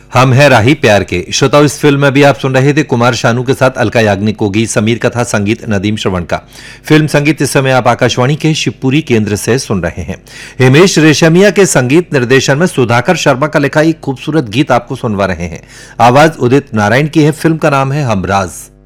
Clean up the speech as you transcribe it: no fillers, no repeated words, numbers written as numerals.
हम हैं राही प्यार के। श्रोताओं, इस फिल्म में भी आप सुन रहे थे कुमार शानू के साथ अलका याग्निक को गीत, समीर का था संगीत नदीम श्रवण का। फिल्म संगीत इस समय आप आकाशवाणी के शिवपुरी केंद्र से सुन रहे हैं। हिमेश रेशमिया के संगीत निर्देशन में सुधाकर शर्मा का लिखा एक खूबसूरत गीत आपको सुनवा रहे हैं। आवाज उदित नारायण की है। फिल्म का नाम है हमराज।